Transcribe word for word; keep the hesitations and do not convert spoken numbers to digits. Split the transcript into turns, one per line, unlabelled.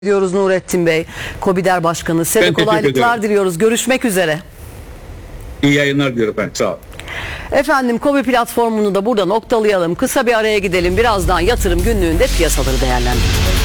Diyoruz Nurettin Bey, KOBİDER Başkanı. Size de kolaylıklar diliyoruz. Görüşmek üzere.
İyi yayınlar diyorum ben. Sağ ol.
Efendim, KOBİ platformunu da burada noktalayalım. Kısa bir araya gidelim. Birazdan yatırım günlüğünde piyasaları değerlendirelim.